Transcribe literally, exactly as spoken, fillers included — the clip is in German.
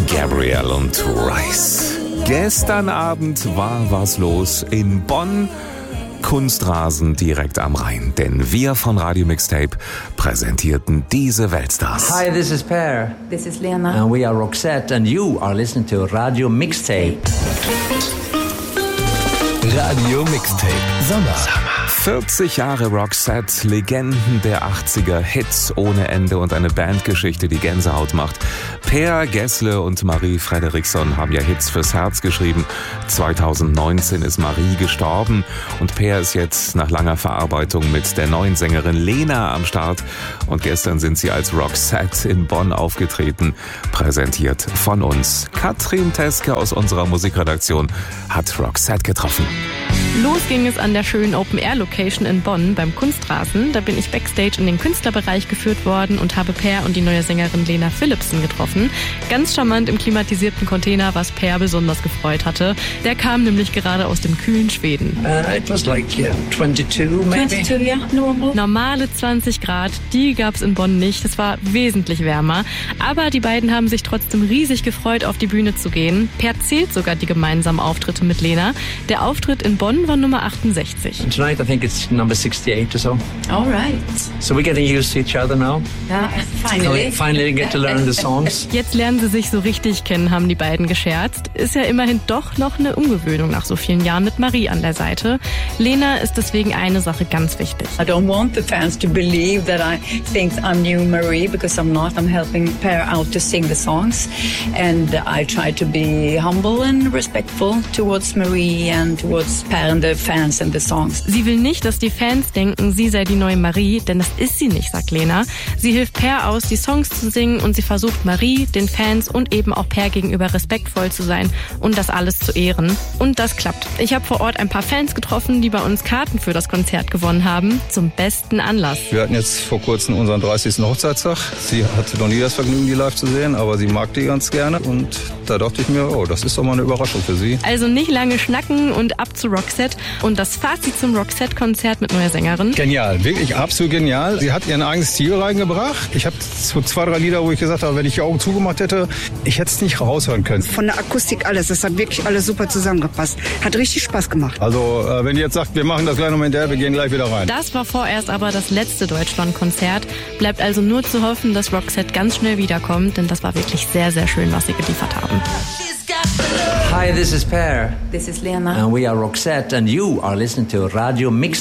Gabrielle und Rice. Gestern Abend war was los in Bonn. Kunstrasen direkt am Rhein, denn wir von Radio Mixtape präsentierten diese Weltstars. Hi, this is Per. This is Lena. And we are Roxette and you are listening to Radio Mixtape. Radio Mixtape Sommer. vierzig Jahre Roxette, Legenden der achtziger, Hits ohne Ende und eine Bandgeschichte, die Gänsehaut macht. Per Gessle und Marie Fredriksson haben ja Hits fürs Herz geschrieben. zweitausendneunzehn ist Marie gestorben und Per ist jetzt nach langer Verarbeitung mit der neuen Sängerin Lena am Start. Und gestern sind sie als Roxette in Bonn aufgetreten, präsentiert von uns. Katrin Teske aus unserer Musikredaktion hat Roxette getroffen. Los ging es an der schönen Open-Air-Location in Bonn beim Kunstrasen. Da bin ich backstage in den Künstlerbereich geführt worden und habe Per und die neue Sängerin Lena Philipsen getroffen. Ganz charmant im klimatisierten Container, was Per besonders gefreut hatte. Der kam nämlich gerade aus dem kühlen Schweden. Uh, it was like yeah, twenty-two maybe. twenty-two, ja, normal. Normale zwanzig Grad, die gab's in Bonn nicht. Es war wesentlich wärmer. Aber die beiden haben sich trotzdem riesig gefreut, auf die Bühne zu gehen. Per zählt sogar die gemeinsamen Auftritte mit Lena. Der Auftritt in Bonn war Nummer achtundsechzig. Tonight I think it's number sixty-eight or so. All right. So we're getting used to each other now. Yeah, finally. Finally get to learn the songs. Jetzt lernen sie sich so richtig kennen, haben die beiden gescherzt. Ist ja immerhin doch noch eine Umgewöhnung nach so vielen Jahren mit Marie an der Seite. Lena ist deswegen eine Sache ganz wichtig. I don't want the fans to believe that I think I'm new Marie, because I'm not. I'm helping Per out to sing the songs, and I try to be humble and respectful towards Marie and towards Per and the fans and the songs. Sie will nicht, dass die Fans denken, sie sei die neue Marie, denn das ist sie nicht, sagt Lena. Sie hilft Per aus, die Songs zu singen, und sie versucht Marie, den Fans und eben auch Per gegenüber respektvoll zu sein und das alles zu ehren. Und das klappt. Ich habe vor Ort ein paar Fans getroffen, die bei uns Karten für das Konzert gewonnen haben, zum besten Anlass. Wir hatten jetzt vor kurzem unseren dreißigsten Hochzeitstag. Sie hatte noch nie das Vergnügen, die live zu sehen, aber sie mag die ganz gerne. Und da dachte ich mir, oh, das ist doch mal eine Überraschung für sie. Also nicht lange schnacken und ab zu Roxette. Und das Fazit zum Roxette-Konzert mit neuer Sängerin. Genial, wirklich absolut genial. Sie hat ihren eigenes Stil reingebracht. Ich habe so zwei, drei Lieder, wo ich gesagt habe, wenn ich die Augen zugemacht hätte, ich hätte es nicht raushören können. Von der Akustik alles, das hat wirklich alles super zusammengepasst. Hat richtig Spaß gemacht. Also äh, wenn ihr jetzt sagt, wir machen das gleich nochmal hinterher, wir gehen gleich wieder rein. Das war vorerst aber das letzte Deutschland-Konzert. Bleibt also nur zu hoffen, dass Roxette ganz schnell wiederkommt, denn das war wirklich sehr, sehr schön, was sie geliefert haben. Hi, this is Per. This is Lena. And we are Roxette and you are listening to Radio Mixtape.